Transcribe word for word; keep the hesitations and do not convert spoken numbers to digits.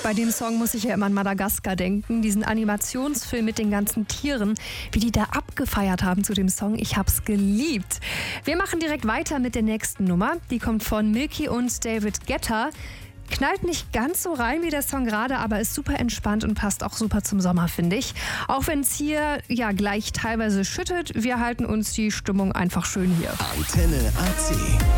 Bei dem Song muss ich ja immer an Madagaskar denken, diesen Animationsfilm mit den ganzen Tieren, wie die da abgefeiert haben zu dem Song. Ich hab's geliebt. Wir machen direkt weiter mit der nächsten Nummer. Die kommt von Milky und David Guetta. Knallt nicht ganz so rein wie der Song gerade, aber ist super entspannt und passt auch super zum Sommer, finde ich. Auch wenn es hier ja gleich teilweise schüttet, wir halten uns die Stimmung einfach schön hier. Antenne A C.